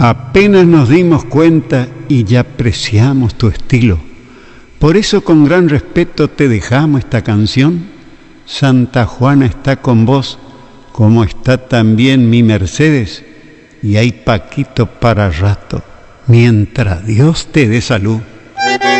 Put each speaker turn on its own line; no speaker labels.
Apenas nos dimos cuenta y ya apreciamos tu estilo. Por eso con gran respeto te dejamos esta canción. Santa Juana está con vos, como está también mi Mercedes, y hay Paquito para rato, mientras Dios te dé salud.